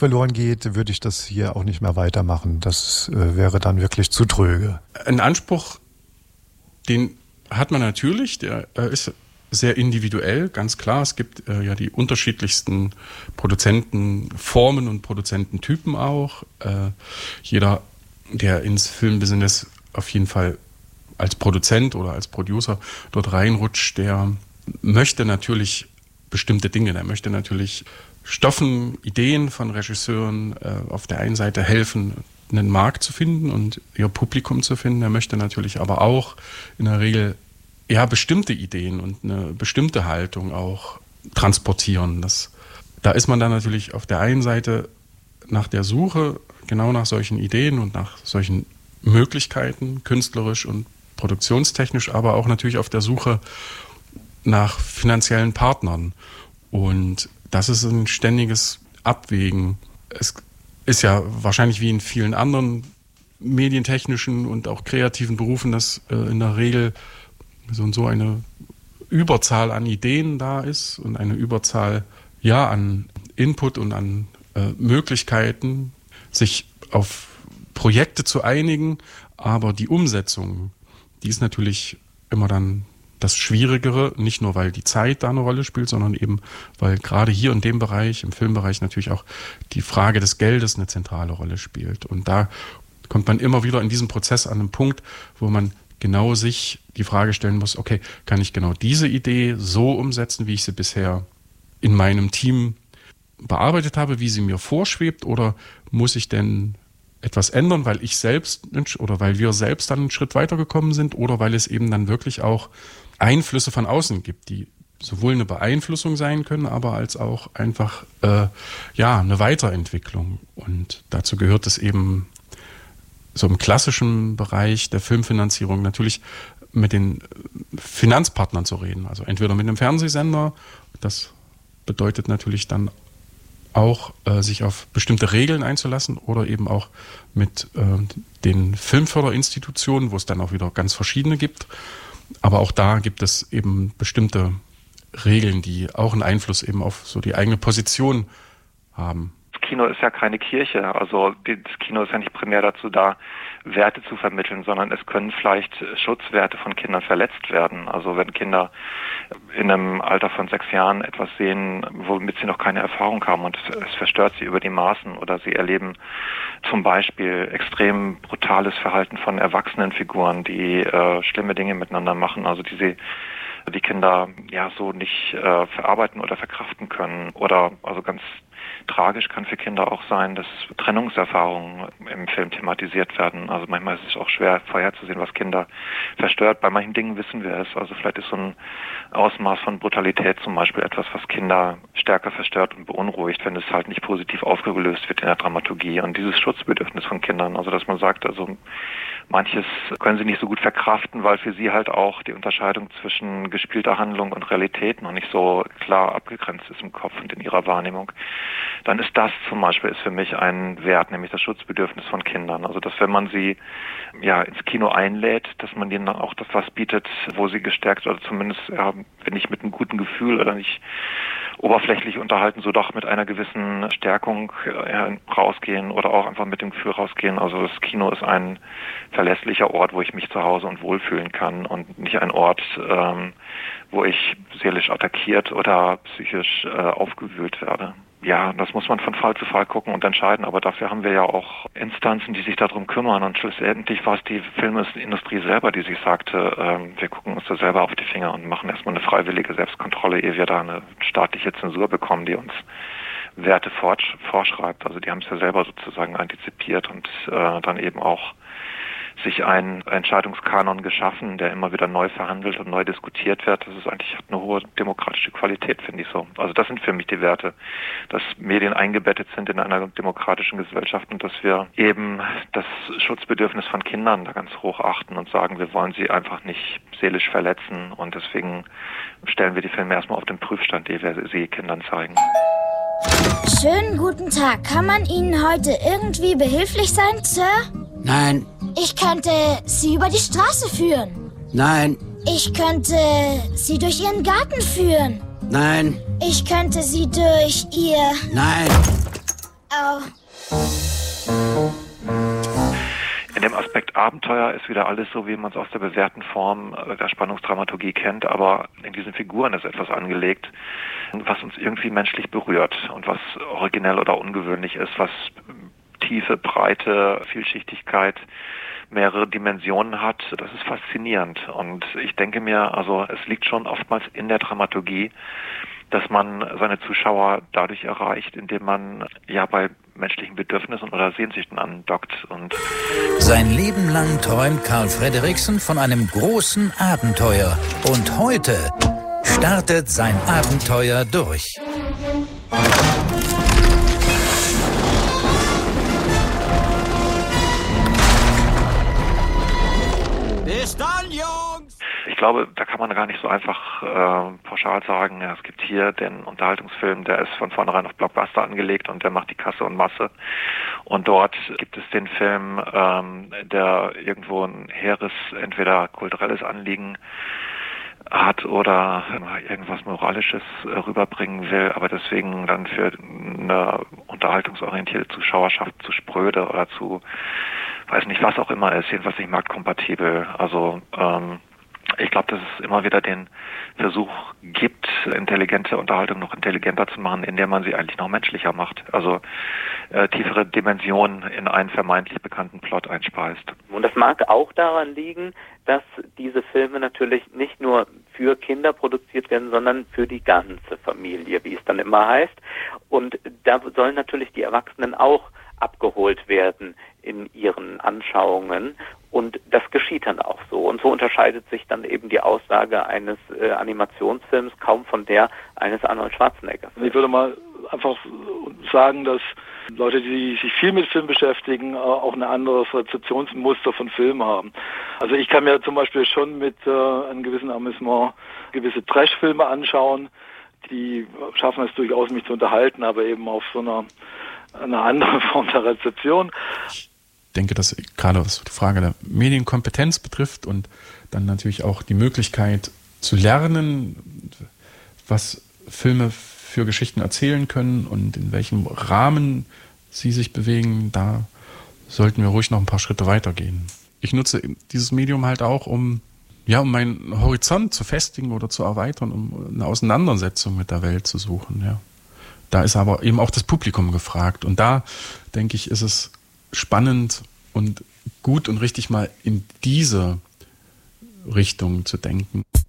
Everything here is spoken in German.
verloren geht, würde ich das hier auch nicht mehr weitermachen. Das wäre dann wirklich zu tröge. Ein Anspruch, den hat man natürlich, der ist sehr individuell, ganz klar. Es gibt ja die unterschiedlichsten Produzentenformen und Produzententypen auch. Jeder, der ins Filmbusiness auf jeden Fall als Produzent oder als Producer dort reinrutscht, der möchte natürlich bestimmte Dinge. Der möchte natürlich Stoffen, Ideen von Regisseuren auf der einen Seite helfen, einen Markt zu finden und ihr Publikum zu finden. Er möchte natürlich aber auch in der Regel bestimmte Ideen und eine bestimmte Haltung auch transportieren. Da ist man dann natürlich auf der einen Seite nach der Suche genau nach solchen Ideen und nach solchen Möglichkeiten, künstlerisch und produktionstechnisch, aber auch natürlich auf der Suche nach finanziellen Partnern. Und das ist ein ständiges Abwägen. Es ist ja wahrscheinlich wie in vielen anderen medientechnischen und auch kreativen Berufen, dass in der Regel so eine Überzahl an Ideen da ist und eine Überzahl an Input und an Möglichkeiten, sich auf Projekte zu einigen, aber die Umsetzung, die ist natürlich immer dann das Schwierigere, nicht nur weil die Zeit da eine Rolle spielt, sondern eben weil gerade hier in dem Bereich, im Filmbereich natürlich auch die Frage des Geldes eine zentrale Rolle spielt. Und da kommt man immer wieder in diesem Prozess an einen Punkt, wo man genau sich die Frage stellen muss, okay, kann ich genau diese Idee so umsetzen, wie ich sie bisher in meinem Team bearbeitet habe, wie sie mir vorschwebt, oder muss ich denn etwas ändern, weil ich selbst oder weil wir selbst dann einen Schritt weitergekommen sind, oder weil es eben dann wirklich auch Einflüsse von außen gibt, die sowohl eine Beeinflussung sein können, aber als auch einfach eine Weiterentwicklung. Und dazu gehört es eben so im klassischen Bereich der Filmfinanzierung natürlich mit den Finanzpartnern zu reden. Also entweder mit einem Fernsehsender, das bedeutet natürlich dann auch sich auf bestimmte Regeln einzulassen, oder eben auch mit den Filmförderinstitutionen, wo es dann auch wieder ganz verschiedene gibt. Aber auch da gibt es eben bestimmte Regeln, die auch einen Einfluss eben auf so die eigene Position haben. Das Kino ist ja keine Kirche, also das Kino ist ja nicht primär dazu da, Werte zu vermitteln, sondern es können vielleicht Schutzwerte von Kindern verletzt werden. Also wenn Kinder in einem Alter von 6 Jahren etwas sehen, womit sie noch keine Erfahrung haben und es verstört sie über die Maßen, oder sie erleben zum Beispiel extrem brutales Verhalten von erwachsenen Figuren, die schlimme Dinge miteinander machen, also die Kinder so nicht verarbeiten oder verkraften können, oder also ganz tragisch kann für Kinder auch sein, dass Trennungserfahrungen im Film thematisiert werden. Also manchmal ist es auch schwer vorherzusehen, was Kinder verstört. Bei manchen Dingen wissen wir es. Also vielleicht ist so ein Ausmaß von Brutalität zum Beispiel etwas, was Kinder stärker verstört und beunruhigt, wenn es halt nicht positiv aufgelöst wird in der Dramaturgie. Und dieses Schutzbedürfnis von Kindern, also dass man sagt, also manches können sie nicht so gut verkraften, weil für sie halt auch die Unterscheidung zwischen gespielter Handlung und Realität noch nicht so klar abgegrenzt ist im Kopf und in ihrer Wahrnehmung. Dann ist das zum Beispiel für mich ein Wert, nämlich das Schutzbedürfnis von Kindern. Also dass, wenn man sie ins Kino einlädt, dass man ihnen dann auch das was bietet, wo sie gestärkt oder zumindest, wenn nicht mit einem guten Gefühl oder nicht oberflächlich unterhalten, so doch mit einer gewissen Stärkung rausgehen oder auch einfach mit dem Gefühl rausgehen. Also das Kino ist ein verlässlicher Ort, wo ich mich zu Hause und wohlfühlen kann, und nicht ein Ort, wo ich seelisch attackiert oder psychisch aufgewühlt werde. Ja, das muss man von Fall zu Fall gucken und entscheiden, aber dafür haben wir ja auch Instanzen, die sich darum kümmern, und schlussendlich war es die Filmindustrie selber, die sich sagte, wir gucken uns da selber auf die Finger und machen erstmal eine freiwillige Selbstkontrolle, ehe wir da eine staatliche Zensur bekommen, die uns Werte vorschreibt. Also die haben es ja selber sozusagen antizipiert und dann eben auch sich einen Entscheidungskanon geschaffen, der immer wieder neu verhandelt und neu diskutiert wird. Das ist eigentlich, hat eine hohe demokratische Qualität, finde ich so. Also das sind für mich die Werte, dass Medien eingebettet sind in einer demokratischen Gesellschaft und dass wir eben das Schutzbedürfnis von Kindern da ganz hoch achten und sagen, wir wollen sie einfach nicht seelisch verletzen, und deswegen stellen wir die Filme erstmal auf den Prüfstand, ehe wir sie Kindern zeigen. Schönen guten Tag. Kann man Ihnen heute irgendwie behilflich sein, Sir? Nein. Ich könnte Sie über die Straße führen. Nein. Ich könnte Sie durch Ihren Garten führen. Nein. Ich könnte Sie durch Ihr... Nein. Oh. In dem Aspekt Abenteuer ist wieder alles so, wie man es aus der bewährten Form der Spannungsdramaturgie kennt, aber in diesen Figuren ist etwas angelegt, was uns irgendwie menschlich berührt und was originell oder ungewöhnlich ist, was Tiefe, Breite, Vielschichtigkeit, mehrere Dimensionen hat. Das ist faszinierend. Und ich denke mir, also es liegt schon oftmals in der Dramaturgie, dass man seine Zuschauer dadurch erreicht, indem man ja bei menschlichen Bedürfnissen oder Sehnsüchten andockt. Und sein Leben lang träumt Carl Fredricksen von einem großen Abenteuer. Und heute startet sein Abenteuer durch. Bis dann, Jungs! Ich glaube, da kann man gar nicht so einfach pauschal sagen, ja, es gibt hier den Unterhaltungsfilm, der ist von vornherein auf Blockbuster angelegt und der macht die Kasse und Masse. Und dort gibt es den Film, der irgendwo ein hehres, entweder kulturelles Anliegen hat oder irgendwas Moralisches rüberbringen will, aber deswegen dann für eine unterhaltungsorientierte Zuschauerschaft zu spröde oder zu, weiß nicht, was auch immer ist, jedenfalls nicht marktkompatibel. Also ich glaube, dass es immer wieder den Versuch gibt, intelligente Unterhaltung noch intelligenter zu machen, indem man sie eigentlich noch menschlicher macht. Also tiefere Dimensionen in einen vermeintlich bekannten Plot einspeist. Und das mag auch daran liegen, dass diese Filme natürlich nicht nur für Kinder produziert werden, sondern für die ganze Familie, wie es dann immer heißt. Und da sollen natürlich die Erwachsenen auch abgeholt werden in ihren Anschauungen. Und das geschieht dann auch so. Und so unterscheidet sich dann eben die Aussage eines Animationsfilms kaum von der eines Arnold Schwarzenegger. Ich würde mal einfach sagen, dass Leute, die sich viel mit Film beschäftigen, auch ein anderes Rezeptionsmuster von Filmen haben. Also ich kann mir zum Beispiel schon mit einem gewissen Amüsement gewisse Trash-Filme anschauen, die schaffen es durchaus, mich zu unterhalten, aber eben auf so eine andere Form der Rezeption. Ich denke, dass gerade was die Frage der Medienkompetenz betrifft und dann natürlich auch die Möglichkeit zu lernen, was Filme für Geschichten erzählen können und in welchem Rahmen sie sich bewegen, da sollten wir ruhig noch ein paar Schritte weitergehen. Ich nutze dieses Medium halt auch, um meinen Horizont zu festigen oder zu erweitern, um eine Auseinandersetzung mit der Welt zu suchen. Ja. Da ist aber eben auch das Publikum gefragt. Und da, denke ich, ist es spannend und gut und richtig mal in diese Richtung zu denken.